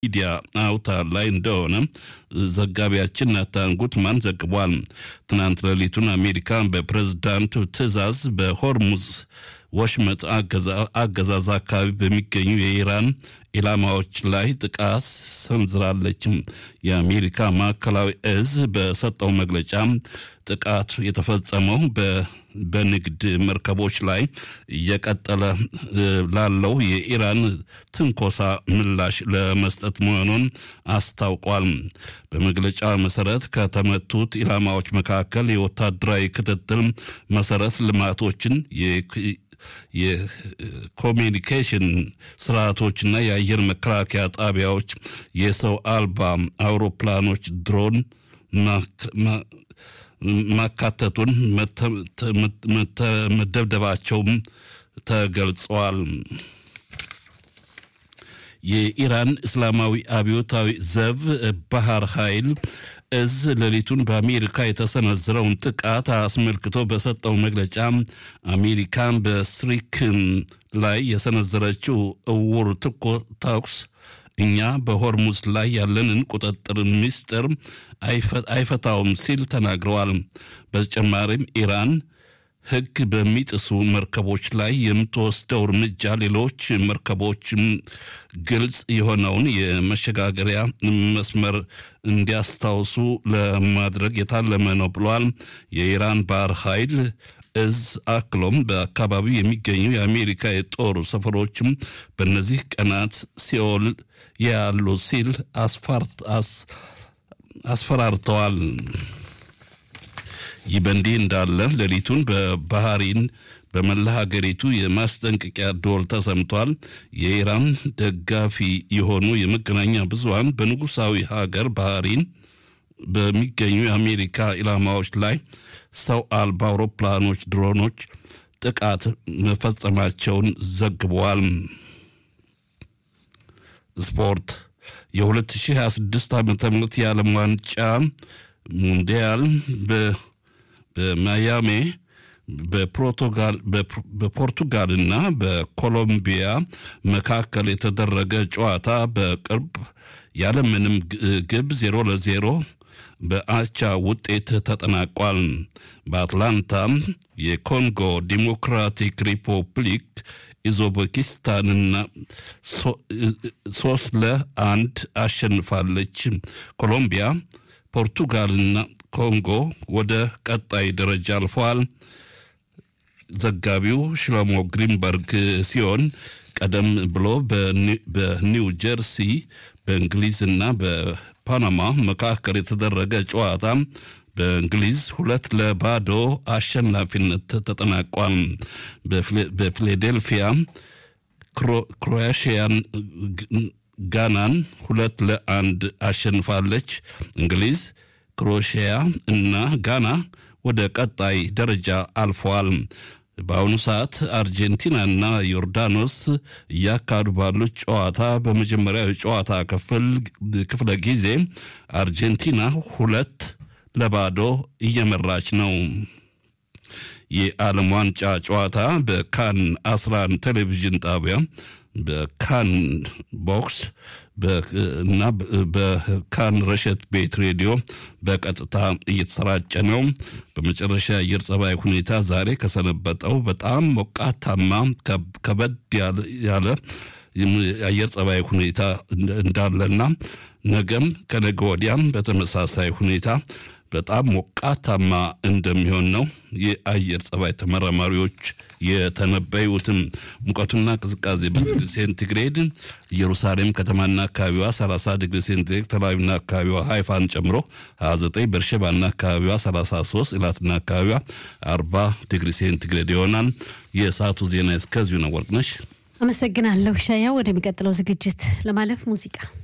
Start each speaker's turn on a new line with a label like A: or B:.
A: ሚዲያ አውታር ላይ እንደሆነ ዘጋቢያችን ናታን ጉትማን ዘግቧል። ትናንት ሌሊቱን አሜሪካን በፕሬዝዳንቱ ትዕዛዝ በሆርሙዝ ወሽመጥ አገዛዝ አካባቢ በሚገኙ የኢራን ኢላማዎች ላይ ጥቃት ሰንዝራለች። የአሜሪካ ማዕከላዊ እዝ በሰጠው መግለጫ ጥቃቱ የተፈጸመው በንግድ መርከቦች ላይ እየቀጠለ ላለው የኢራን ትንኮሳ ምላሽ ለመስጠት መሆኑን አስታውቋል። በመግለጫ መሰረት ከተመቱት ኢላማዎች መካከል የወታደራዊ ክትትል መሰረት ልማቶችን የኮሚኒኬሽን ስርዓቶችና የአየር መከላከያ ጣቢያዎች የሰው አልባ አውሮፕላኖች ድሮን ማካተቱን መደብደባቸውም ተገልጿል። የኢራን እስላማዊ አብዮታዊ ዘብ ባህር ኃይል እዝ ሌሊቱን በአሜሪካ የተሰነዘረውን ጥቃት አስመልክቶ በሰጠው መግለጫ አሜሪካን በስሪክ ላይ የሰነዘረችው እውር ተኩስ እኛ በሆርሙዝ ላይ ያለንን ቁጥጥር ምስጢር አይፈታውም ሲል ተናግረዋል። በተጨማሪም ኢራን ሕግ በሚጥሱ መርከቦች ላይ የምትወስደው እርምጃ ሌሎች መርከቦችም ግልጽ የሆነውን የመሸጋገሪያ መስመር እንዲያስታውሱ ለማድረግ የታለመ ነው ብሏል። የኢራን ባህር ኃይል እዝ አክሎም በአካባቢው የሚገኙ የአሜሪካ የጦር ሰፈሮችም በእነዚህ ቀናት ሲኦል ያሉ ሲል አስፈራርተዋል። ይህ በእንዲህ እንዳለ ሌሊቱን በባህሪን በመላ ሀገሪቱ የማስጠንቀቂያ ደወል ተሰምቷል። የኢራን ደጋፊ የሆኑ የመገናኛ ብዙሃን በንጉሳዊ ሀገር ባህሪን በሚገኙ የአሜሪካ ኢላማዎች ላይ ሰው አልባ አውሮፕላኖች ድሮኖች ጥቃት መፈጸማቸውን ዘግበዋል። ስፖርት የ2026 ዓ.ም የዓለም ዋንጫ ሙንዲያል በማያሚ በፖርቱጋልና በኮሎምቢያ መካከል የተደረገ ጨዋታ በቅርብ ያለምንም ግብ 0-0 በአቻ ውጤት ተጠናቋል። በአትላንታ የኮንጎ ዲሞክራቲክ ሪፐብሊክ ኡዝቤኪስታንና 3-1 አሸንፋለች። ኮሎምቢያ፣ ፖርቱጋልና ኮንጎ ወደ ቀጣይ ደረጃ አልፈዋል። ዘጋቢው ሽሎሞ ግሪንበርግ ሲሆን ቀደም ብሎ በኒው ጀርሲ በእንግሊዝና በፓናማ መካከል የተደረገ ጨዋታ በእንግሊዝ 2-0 አሸናፊነት ተጠናቋል። በፊላዴልፊያ ክሮኤሽያን ጋናን 2-1 አሸንፋለች። እንግሊዝ፣ ክሮኤሽያ እና ጋና ወደ ቀጣይ ደረጃ አልፈዋል። በአሁኑ ሰዓት አርጀንቲናና ዮርዳኖስ እያካሄዱ ባሉት ጨዋታ በመጀመሪያው ጨዋታ ክፍለ ጊዜ አርጀንቲና 2-0 እየመራች ነው። የዓለም ዋንጫ ጨዋታ በካን 11 ቴሌቪዥን ጣቢያ በካን ቦክስ እና በካን ረሸት ቤት ሬዲዮ በቀጥታ እየተሰራጨ ነው። በመጨረሻ የአየር ጸባይ ሁኔታ ዛሬ ከሰነበተው በጣም ሞቃታማ ከበድ ያለ የአየር ጸባይ ሁኔታ እንዳለና ነገም ከነገ ወዲያም በተመሳሳይ ሁኔታ በጣም ሞቃታማ እንደሚሆን ነው የአየር ጸባይ ተመራማሪዎች የተነበዩትም። ሙቀቱና ቅዝቃዜ በዲግሪ ሴንቲግሬድ ኢየሩሳሌም ከተማና አካባቢዋ 30 ዲግሪ ሴንቲግሬድ፣ ተላቪቭና አካባቢዋ ሃይፋን ጨምሮ 29፣ ቤርሼባና አካባቢዋ 33፣ ኢላትና አካባቢዋ 40 ዲግሪ ሴንቲግሬድ ይሆናል። የሰዓቱ ዜና እስከዚሁ ነው። ወርቅነሽ
B: አመሰግናለሁ። ሻያ ወደሚቀጥለው ዝግጅት ለማለፍ ሙዚቃ